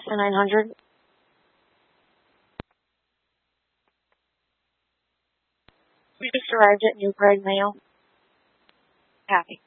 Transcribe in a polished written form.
Boston 900. We just arrived at New Prague, Mayo. Copy.